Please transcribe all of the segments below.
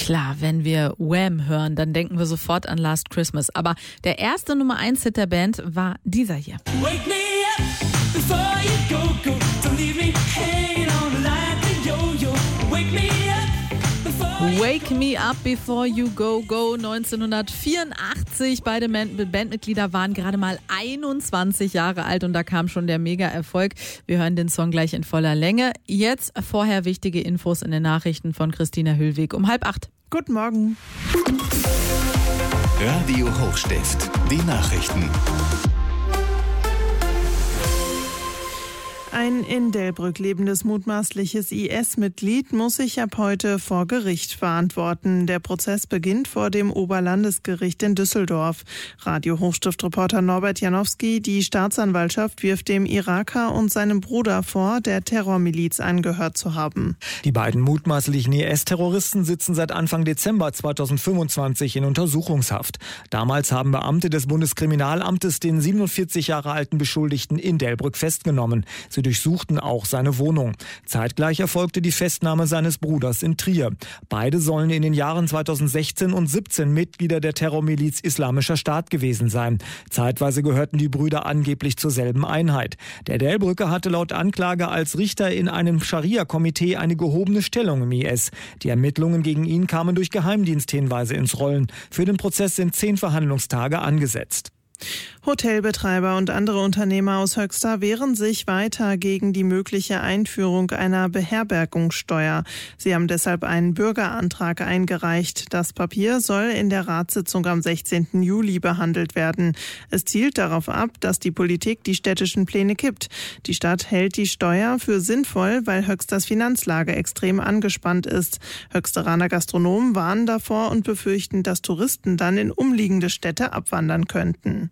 Klar, wenn wir Wham hören, dann denken wir sofort an Last Christmas. Aber der erste Nummer-1-Hit der Band war dieser hier. Wake me up before you go. Don't leave me hanging on like a yo-yo. Wake me up before you Wake Me Up Before You Go Go 1984. Beide Bandmitglieder waren gerade mal 21 Jahre alt und da kam schon der Mega-Erfolg. Wir hören den Song gleich in voller Länge. Jetzt vorher wichtige Infos in den Nachrichten von Christina Hüllweg um 7:30. Guten Morgen. Radio Hochstift, die Nachrichten. Ein in Delbrück lebendes mutmaßliches IS-Mitglied muss sich ab heute vor Gericht verantworten. Der Prozess beginnt vor dem Oberlandesgericht in Düsseldorf. Radio Hochstift-Reporter Norbert Janowski, die Staatsanwaltschaft wirft dem Iraker und seinem Bruder vor, der Terrormiliz angehört zu haben. Die beiden mutmaßlichen IS-Terroristen sitzen seit Anfang Dezember 2025 in Untersuchungshaft. Damals haben Beamte des Bundeskriminalamtes den 47 Jahre alten Beschuldigten in Delbrück festgenommen. Sie durchsuchten auch seine Wohnung. Zeitgleich erfolgte die Festnahme seines Bruders in Trier. Beide sollen in den Jahren 2016 und 2017 Mitglieder der Terrormiliz Islamischer Staat gewesen sein. Zeitweise gehörten die Brüder angeblich zur selben Einheit. Der Delbrücker hatte laut Anklage als Richter in einem Scharia-Komitee eine gehobene Stellung im IS. Die Ermittlungen gegen ihn kamen durch Geheimdiensthinweise ins Rollen. Für den Prozess sind 10 Verhandlungstage angesetzt. Hotelbetreiber und andere Unternehmer aus Höxter wehren sich weiter gegen die mögliche Einführung einer Beherbergungssteuer. Sie haben deshalb einen Bürgerantrag eingereicht. Das Papier soll in der Ratssitzung am 16. Juli behandelt werden. Es zielt darauf ab, dass die Politik die städtischen Pläne kippt. Die Stadt hält die Steuer für sinnvoll, weil Höxters Finanzlage extrem angespannt ist. Höxteraner Gastronomen warnen davor und befürchten, dass Touristen dann in umliegende Städte abwandern könnten.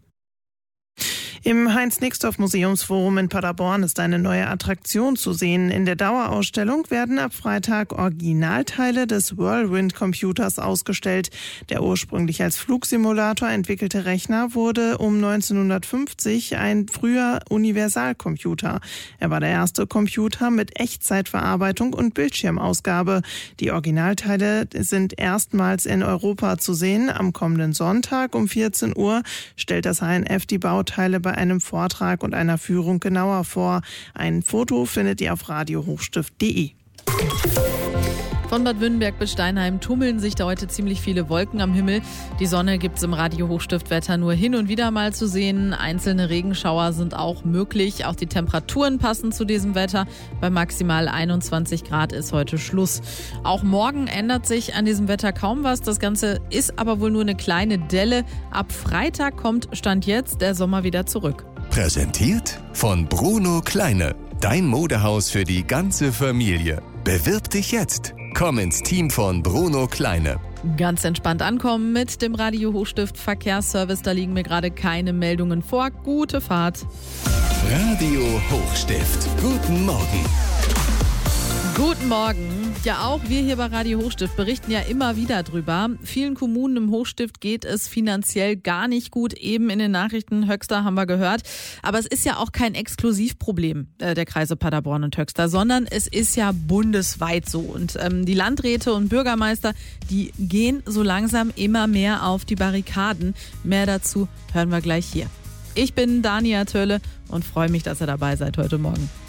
Im Heinz-Nixdorf-Museumsforum in Paderborn ist eine neue Attraktion zu sehen. In der Dauerausstellung werden ab Freitag Originalteile des Whirlwind-Computers ausgestellt. Der ursprünglich als Flugsimulator entwickelte Rechner wurde um 1950 ein früher Universalcomputer. Er war der erste Computer mit Echtzeitverarbeitung und Bildschirmausgabe. Die Originalteile sind erstmals in Europa zu sehen. Am kommenden Sonntag um 14 Uhr stellt das HNF die Bauteile bei einem Vortrag und einer Führung genauer vor. Ein Foto findet ihr auf radiohochstift.de. Von Bad Wünnenberg bis Steinheim tummeln sich da heute ziemlich viele Wolken am Himmel. Die Sonne gibt es im Radio Hochstiftwetter nur hin und wieder mal zu sehen. Einzelne Regenschauer sind auch möglich. Auch die Temperaturen passen zu diesem Wetter. Bei maximal 21 Grad ist heute Schluss. Auch morgen ändert sich an diesem Wetter kaum was. Das Ganze ist aber wohl nur eine kleine Delle. Ab Freitag kommt Stand jetzt der Sommer wieder zurück. Präsentiert von Bruno Kleine. Dein Modehaus für die ganze Familie. Bewirb dich jetzt. Komm ins Team von Bruno Kleine. Ganz entspannt ankommen mit dem Radio Hochstift Verkehrsservice. Da liegen mir gerade keine Meldungen vor. Gute Fahrt. Radio Hochstift. Guten Morgen. Guten Morgen. Ja, auch wir hier bei Radio Hochstift berichten ja immer wieder drüber. Vielen Kommunen im Hochstift geht es finanziell gar nicht gut. Eben in den Nachrichten Höxter haben wir gehört. Aber es ist ja auch kein Exklusivproblem der Kreise Paderborn und Höxter, sondern es ist ja bundesweit so. Und die Landräte und Bürgermeister, die gehen so langsam immer mehr auf die Barrikaden. Mehr dazu hören wir gleich hier. Ich bin Dania Tölle und freue mich, dass ihr dabei seid heute Morgen.